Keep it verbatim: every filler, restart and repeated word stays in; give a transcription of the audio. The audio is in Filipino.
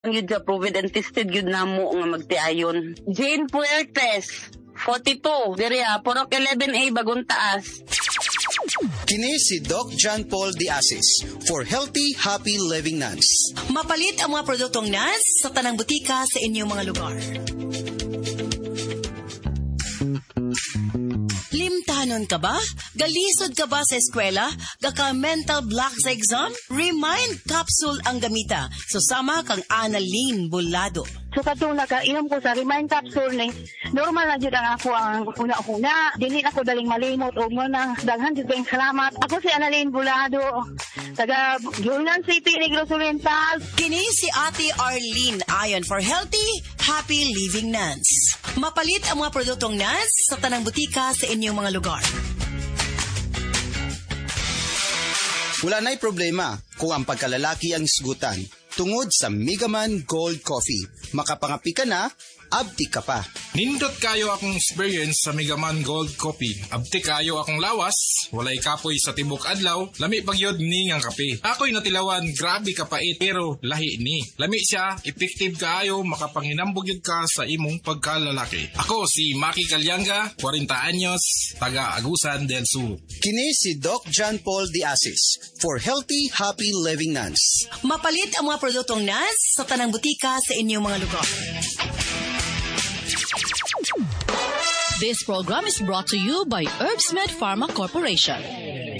Yun ka proven and tested yun na mo nga magtiayon. Jane Puertes, forty-two, diri ha, Purok eleven A, Bagong Taas. Kini si Doc John Paul De Asis for Healthy, Happy Living Nuns. Mapalit ang mga produktong N A S sa tanang butika sa inyong mga lugar. Limtanon ka ba? Galisod ka ba sa eskwela? Gaka mental block sa exam? Remind capsule ang gamita. Susama kang Annalyn Bulado. So katong nakainom ko sa Remind Capsule ni normal na jud ang ako ang una-una. Dili ako daling malimot o mo nang daghan jud kayong salamat. Ako si Annalyn Bulado, taga Julian City, Negros Oriental. Kini si Ate Arlene ayon for Healthy, Happy Living Nuns. Mapalit ang mga produktong N A S sa tanang butika sa inyong mga lugar. Wala na'y problema kung ang pagkalalaki ang isgutan. Tungod sa Megaman Gold Coffee, makapangapi ka na, abdi ka pa. Nindot kayo akong experience sa Megaman Gold Coffee. Abdi kayo akong lawas, walay kapoy sa tibok adlaw, lami pagyod ni ngang kape. Ako'y natilawan, grabe kapait, pero lahi ni. Lami siya, effective kaayo, makapanghinambog yun ka sa imong pagkalalaki. Ako si Maki Calyanga, forty anyos, taga Agusan del Sur. Kini si Doc John Paul De Asis for Healthy, Happy Living Nuns. Mapalit ang mga produktong N A S sa tanang butika sa inyong mga lugar. This program is brought to you by Herbsmed Pharma Corporation.